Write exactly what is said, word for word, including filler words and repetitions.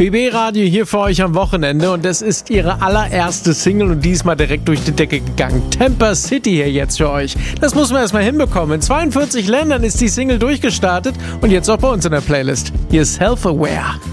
B B-Radio hier für euch am Wochenende und es ist ihre allererste Single und diesmal direkt durch die Decke gegangen. Tampa City hier jetzt für euch. Das muss man erstmal hinbekommen. In zweiundvierzig Ländern ist die Single durchgestartet und jetzt auch bei uns in der Playlist. Hier ist Self-Aware.